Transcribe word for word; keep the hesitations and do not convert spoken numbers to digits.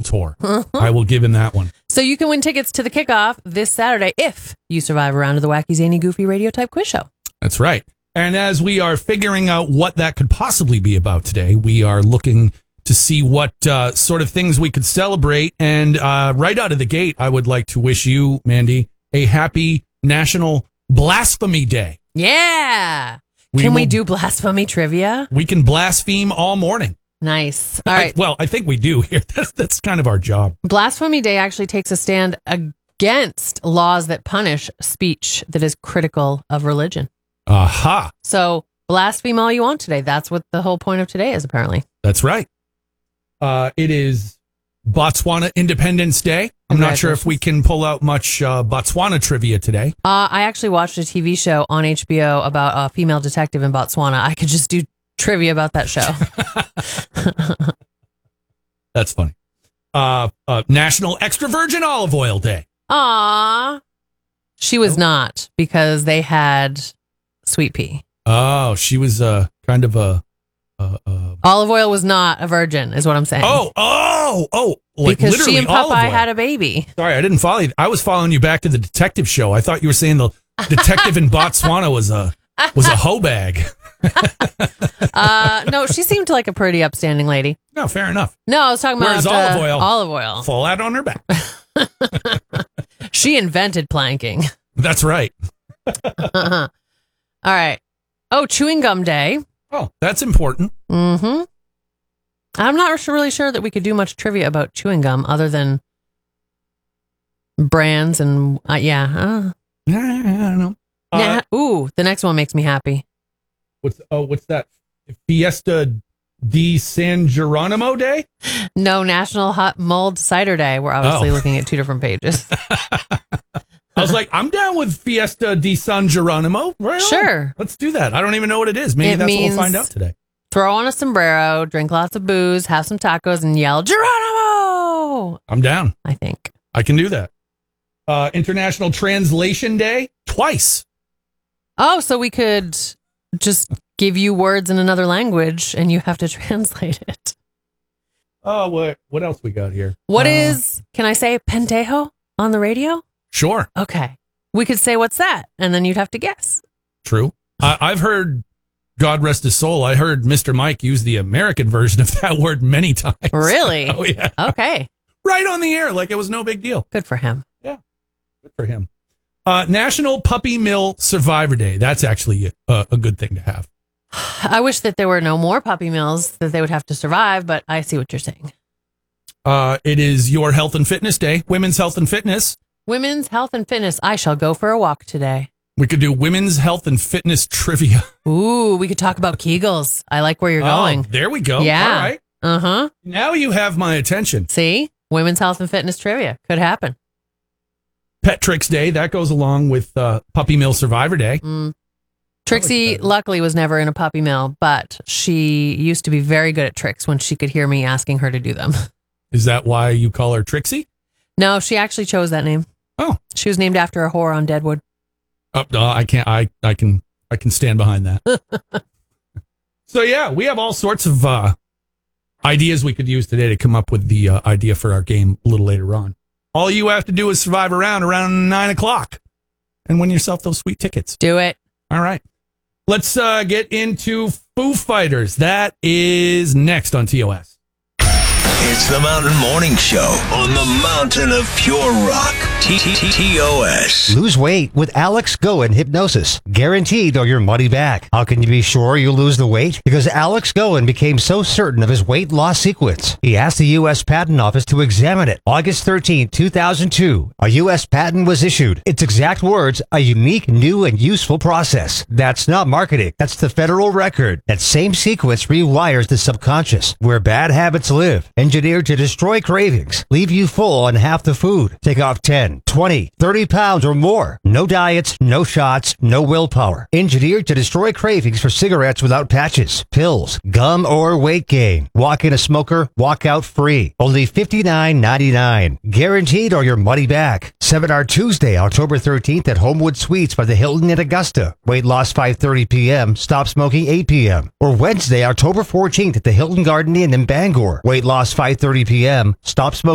tour. I will give him that one. So you can win tickets to the kickoff this Saturday if you survive a round of the Wacky, Zany, Goofy radio type quiz show. That's right. And as we are figuring out what that could possibly be about today, we are looking to see what uh, sort of things we could celebrate. And uh, right out of the gate, I would like to wish you, Mandy, a happy National Blasphemy Day. Yeah. We can will, we do blasphemy trivia? We can blaspheme all morning. Nice. All right. I, well, I think we do here. That's, that's kind of our job. Blasphemy Day actually takes a stand against laws that punish speech that is critical of religion. Aha. So blaspheme all you want today. That's what the whole point of today is, apparently. That's right. Uh, it is Botswana Independence Day. I'm not sure if we can pull out much uh, Botswana trivia today. Uh, I actually watched a T V show on H B O about a female detective in Botswana. I could just do trivia about that show. That's funny. Uh, uh, National Extra Virgin Olive Oil Day. Aw. She was not, because they had sweet pea. Oh, she was uh, kind of a... Uh, uh, olive oil was not a virgin, is what I'm saying. Oh, oh, oh. Like because literally she and olive Popeye oil. had a baby. Sorry, I didn't follow you. I was following you back to the detective show. I thought you were saying the detective in Botswana was a was a hoe bag. uh, no, she seemed like a pretty upstanding lady. No, fair enough. No, I was talking Whereas about olive uh, oil. Olive oil. Fall out on her back. She invented planking. That's right. All right. Oh, chewing gum day. Oh, that's important. Mm-hmm. I'm not really sure that we could do much trivia about chewing gum other than brands and uh, yeah. Uh, I don't know. Uh, nah, ooh, the next one makes me happy. What's oh, what's that? Fiesta di San Geronimo Day? No, National Hot Mulled Cider Day. We're obviously Oh. looking at two different pages. I was like, I'm down with Fiesta di San Geronimo. Right on. Sure. Let's do that. I don't even know what it is. Maybe It that's what means- we'll find out today. Throw on a sombrero, drink lots of booze, have some tacos, and yell Geronimo. I'm down. I think. I can do that. Uh, International Translation Day, twice. Oh, so we could just give you words in another language and you have to translate it. Oh, what what else we got here? What Uh, is, can I say pendejo on the radio? Sure. Okay. We could say, what's that? And then you'd have to guess. True. I, I've heard, God rest his soul, I heard Mister Mike use the American version of that word many times. Really? Oh, yeah. Okay. Right on the air, like it was no big deal. Good for him. Yeah. Good for him. Uh, National Puppy Mill Survivor Day. That's actually a, a good thing to have. I wish that there were no more puppy mills that they would have to survive, but I see what you're saying. Uh, it is your Health and Fitness Day, Women's Health and Fitness. Women's health and fitness. I shall go for a walk today. We could do Women's Health and Fitness Trivia. Ooh, we could talk about Kegels. I like where you're going. Oh, there we go. Yeah. All right. Uh-huh. Now you have my attention. See? Women's health and fitness trivia. Could happen. Pet Tricks Day. That goes along with uh, Puppy Mill Survivor Day. Mm. Trixie, luckily, was never in a puppy mill, but she used to be very good at tricks when she could hear me asking her to do them. Is that why you call her Trixie? No, she actually chose that name. Oh. She was named after a whore on Deadwood. Oh, uh, I can't. I, I can. I can stand behind that. So yeah, we have all sorts of uh, ideas we could use today to come up with the uh, idea for our game a little later on. All you have to do is survive around around nine o'clock, and win yourself those sweet tickets. Do it. All right, let's uh, get into Foo Fighters. That is next on T O S. It's the Mountain Morning Show on the Mountain of Pure Rock. T T T O S. Lose weight with Alex Go and Hypnosis. Guaranteed or your money back. How can you be sure you lose the weight? Because Alex Goen became so certain of his weight loss sequence, he asked the U S Patent Office to examine it. August thirteenth, two thousand two, a U S patent was issued. Its exact words, a unique, new, and useful process. That's not marketing. That's the federal record. That same sequence rewires the subconscious, where bad habits live. Engineered to destroy cravings, leave you full on half the food, take off ten, twenty, thirty pounds or more. No diets, no shots, no willpower. Engineered to destroy cravings for cigarettes without patches, pills, gum, or weight gain. Walk in a smoker, walk out free. Only fifty-nine ninety-nine. Guaranteed or your money back. Seminar Tuesday, October thirteenth at Homewood Suites by the Hilton in Augusta. Weight loss five thirty p.m., stop smoking eight p.m. Or Wednesday, October fourteenth at the Hilton Garden Inn in Bangor. Weight loss five thirty p.m., stop smoking